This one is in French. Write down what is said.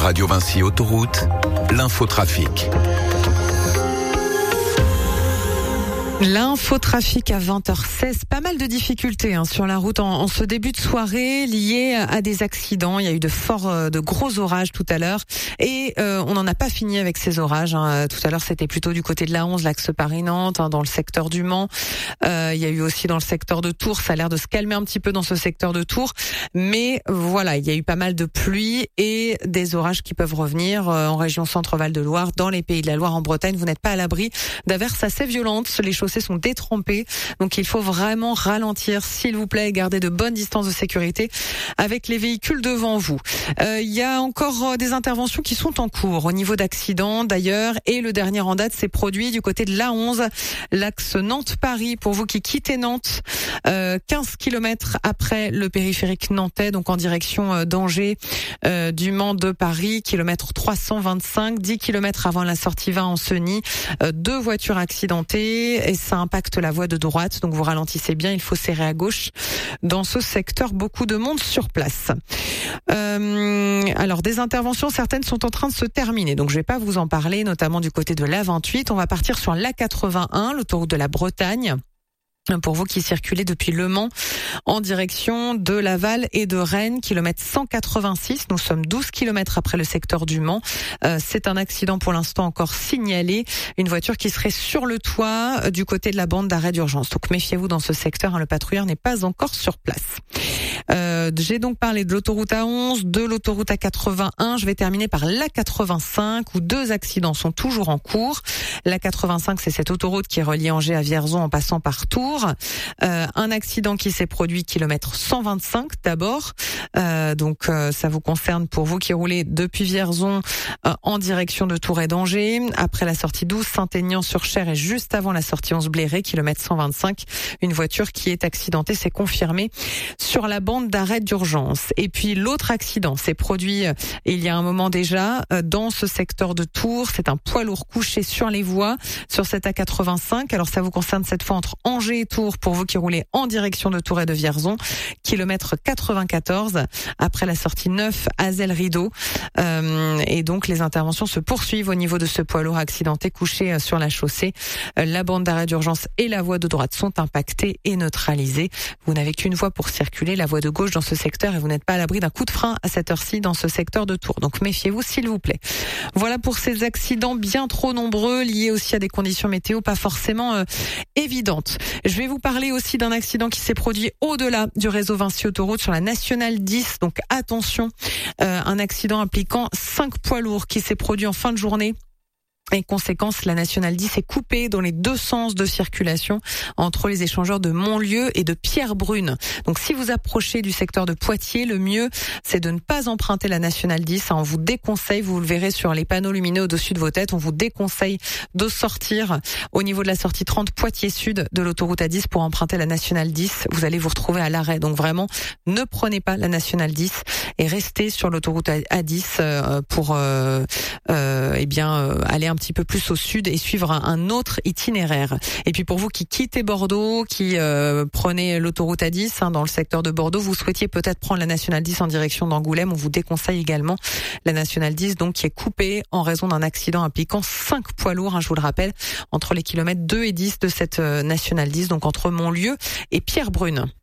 Radio Vinci Autoroute, l'infotrafic. L'infotrafic à 20h16, pas mal de difficultés sur la route en ce début de soirée liées à des accidents. Il y a eu de gros orages tout à l'heure et on n'en a pas fini avec ces orages. Tout à l'heure, c'était plutôt du côté de la 11, l'axe Paris-Nantes, dans le secteur du Mans. Il y a eu aussi dans le secteur de Tours. Ça a l'air de se calmer un petit peu dans ce secteur de Tours, mais voilà, il y a eu pas mal de pluie et des orages qui peuvent revenir en région Centre-Val de Loire, dans les Pays de la Loire, en Bretagne. Vous n'êtes pas à l'abri d'averses assez violentes. Les chaussées sont détrempées, donc il faut vraiment ralentir, s'il vous plaît, et garder de bonnes distances de sécurité avec les véhicules devant vous. Il y a encore des interventions qui sont en cours au niveau d'accidents d'ailleurs, et le dernier en date s'est produit du côté de l'A11, l'axe Nantes-Paris, pour vous qui quittez Nantes, 15 km après le périphérique nantais, donc en direction d'Angers, du Mans de Paris, kilomètre 325, 10 km avant la sortie 20 en Cenis, 2 voitures accidentées, et ça impacte la voie de droite, donc vous ralentissez bien, il faut serrer à gauche. Dans ce secteur, beaucoup de monde sur place. Alors des interventions, certaines sont en train de se terminer, donc je vais pas vous en parler, notamment du côté de l'A28. On va partir sur l'A81, l'autoroute de la Bretagne. Pour vous qui circulez depuis Le Mans en direction de Laval et de Rennes, kilomètre 186, nous sommes 12 kilomètres après le secteur du Mans. C'est un accident pour l'instant encore signalé, une voiture qui serait sur le toit du côté de la bande d'arrêt d'urgence. Donc méfiez-vous dans ce secteur, le patrouilleur n'est pas encore sur place. J'ai donc parlé de l'autoroute A11, de l'autoroute A81. Je vais terminer par l'A85 où 2 accidents sont toujours en cours. L'A85, c'est cette autoroute qui relie Angers à Vierzon en passant par Tours. Un accident qui s'est produit kilomètre 125 d'abord. Donc ça vous concerne pour vous qui roulez depuis Vierzon en direction de Tours et d'Angers. Après la sortie 12, Saint-Aignan-sur-Cher et juste avant la sortie 11 Bléré, kilomètre 125. Une voiture qui est accidentée, c'est confirmé, sur la bande d'arrêt d'urgence. Et puis l'autre accident s'est produit il y a un moment déjà dans ce secteur de Tours. C'est un poids lourd couché sur les voies sur cette A85. Alors ça vous concerne cette fois entre Angers et Tours pour vous qui roulez en direction de Tours et de Vierzon. Kilomètre 94 après la sortie 9 Azel-Rideau. Et donc les interventions se poursuivent au niveau de ce poids lourd accidenté couché sur la chaussée. La bande d'arrêt d'urgence et la voie de droite sont impactées et neutralisées. Vous n'avez qu'une voie pour circuler, la voie de gauche dans ce secteur, et vous n'êtes pas à l'abri d'un coup de frein à cette heure-ci dans ce secteur de Tours. Donc méfiez-vous s'il vous plaît. Voilà pour ces accidents bien trop nombreux, liés aussi à des conditions météo pas forcément évidentes. Je vais vous parler aussi d'un accident qui s'est produit au-delà du réseau Vinci Autoroute sur la Nationale 10. Donc attention, un accident impliquant 5 poids lourds qui s'est produit en fin de journée. Et conséquence, la Nationale 10 est coupée dans les 2 sens de circulation entre les échangeurs de Montlieu et de Pierrebrune. Donc si vous approchez du secteur de Poitiers, le mieux c'est de ne pas emprunter la Nationale 10. On vous déconseille, vous le verrez sur les panneaux lumineux au-dessus de vos têtes, on vous déconseille de sortir au niveau de la sortie 30 Poitiers Sud de l'autoroute A10 pour emprunter la Nationale 10. Vous allez vous retrouver à l'arrêt. Donc vraiment, ne prenez pas la Nationale 10 et restez sur l'autoroute A10 pour aller un petit peu plus au sud et suivre un autre itinéraire. Et puis pour vous qui quittez Bordeaux, qui prenez l'autoroute A10 dans le secteur de Bordeaux, vous souhaitiez peut-être prendre la Nationale 10 en direction d'Angoulême, on vous déconseille également la Nationale 10 donc qui est coupée en raison d'un accident impliquant 5 poids lourds, je vous le rappelle, entre les kilomètres 2 et 10 de cette Nationale 10, donc entre Montlieu et Pierrebrune.